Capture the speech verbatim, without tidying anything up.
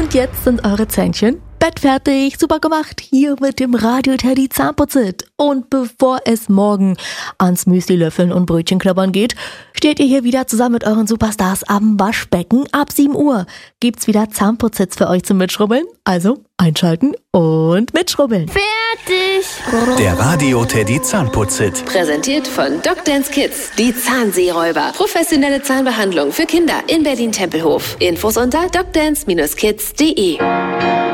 Und jetzt sind eure Zähnchen bettfertig, super gemacht, hier mit dem Radio Teddy Zahnputzit. Und bevor es morgen ans Müsli löffeln und Brötchen knabbern geht, steht ihr hier wieder zusammen mit euren Superstars am Waschbecken. Ab sieben Uhr gibt's wieder Zahnputzits für euch zum Mitschrubbeln. Also einschalten und mitschrubbeln. Fertig! Der Radio Teddy Zahnputzit. Präsentiert von Docdance Kids. Die Zahnseeräuber. Professionelle Zahnbehandlung für Kinder in Berlin-Tempelhof. Infos unter docdance Bindestrich kids punkt de.